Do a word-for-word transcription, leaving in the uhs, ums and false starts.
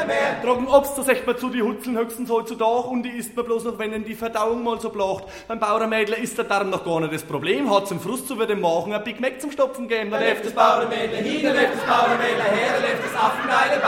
mehr. Trocken Obst, so sagt man zu, die Hutzeln höchstens heutzutage und die isst man bloß noch, wenn ihnen die Verdauung mal so blacht. Beim Bauernmädler ist der Darm noch gar nicht das Problem, hat zum Frust, so wird dem Magen ein Big Mac zum Stopfen geben. Dann läuft das Bauernmädler hin, dann läuft das Bauernmädler her, dann läuft das Affengeile